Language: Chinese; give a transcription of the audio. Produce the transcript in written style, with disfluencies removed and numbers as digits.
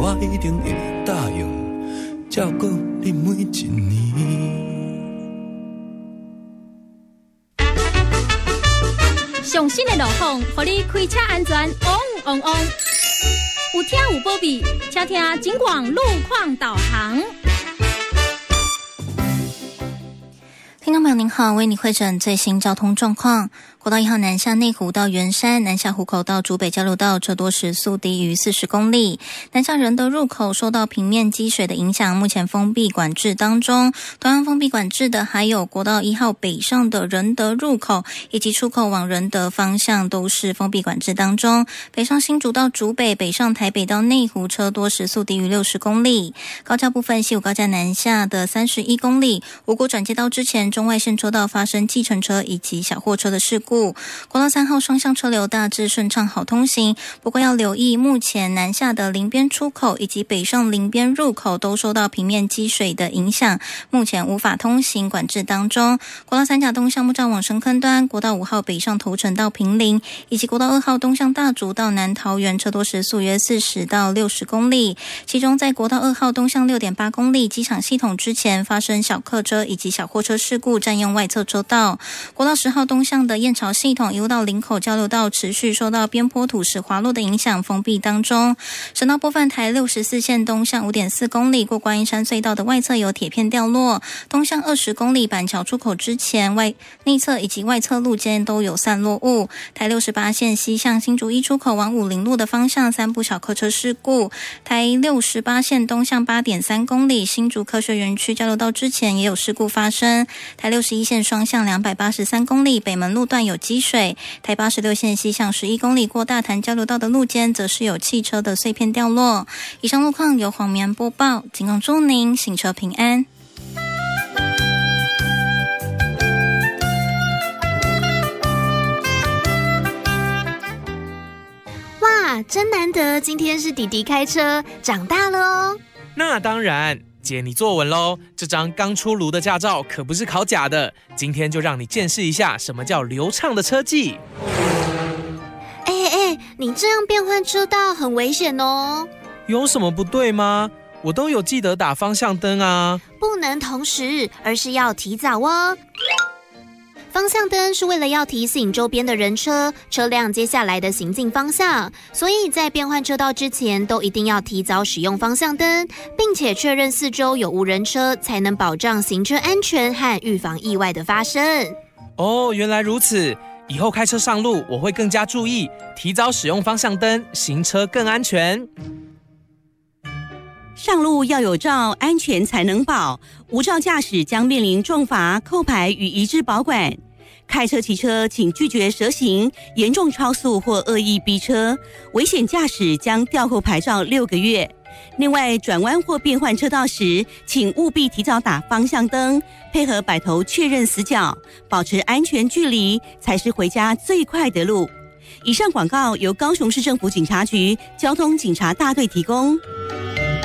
我一定会答应照顾你每一年。 上新的路况，让你开车安全旺旺旺。有听有保庇，请听警广路况导航。 听众朋友您好，为你汇诊最新交通状况。国道1号南下内湖到圆山，南下湖口到竹北交流道车多时速低于40公里。南下仁德入口受到平面积水的影响，目前封闭管制当中。同样封闭管制的还有国道1号北上的仁德入口，以及出口往仁德方向都是封闭管制当中。北上新竹到竹北，北上台北到内湖车多时速低于60公里。高架部分，西武高架南下的31公里，五股转接道之前中外线车道发生计程车以及小货车的事故。国道3号双向车流大致顺畅好通行，不过要留意目前南下的林边出口以及北上林边入口都受到平面积水的影响，目前无法通行管制当中。国道3甲东向木栅往深坑端，国道5号北上头城到坪林，以及国道2号东向大竹到南桃园车多时速约40到60公里。其中在国道2号东向 6.8 公里机场系统之前发生小客车以及小货车事故，占用外侧车道。国道10号东向的燕巢系统一路到林口交流道持续受到边坡土石滑落的影响，封闭当中。省道部分，台64线东向 5.4 公里过观音山隧道的外侧有铁片掉落，东向20公里板桥出口之前内侧以及外侧路间都有散落物。台68线西向新竹一出口往武陵路的方向3部小客车事故。台68线东向 8.3 公里新竹科学园区交流道之前也有事故发生。台61线双向283公里北门路段有积水。台86线西向11公里过大潭交流道的路间则是有汽车的碎片掉落。以上路况由黄棉播报，仅供祝您行车平安。 哇，真难得，今天是弟弟开车，长大了哦。 那当然，姐你坐稳咯，这张刚出炉的驾照可不是考假的，今天就让你见识一下什么叫流畅的车技。 你这样变换车道很危险哦。 有什么不对吗？我都有记得打方向灯啊。 不能同时，而是要提早哦。方向灯是为了要提醒周边的人车辆接下来的行进方向，所以在变换车道之前都一定要提早使用方向灯，并且确认四周有无人车，才能保障行车安全和预防意外的发生。 哦，原来如此，以后开车上路我会更加注意，提早使用方向灯，行车更安全。 上路要有照，安全才能保，无照驾驶将面临重罚、扣牌与移置保管。开车骑车请拒绝蛇行，严重超速或恶意逼车，危险驾驶将吊扣牌照6个月。另外，转弯或变换车道时，请务必提早打方向灯，配合摆头确认死角，保持安全距离，才是回家最快的路。以上广告由高雄市政府警察局交通警察大队提供。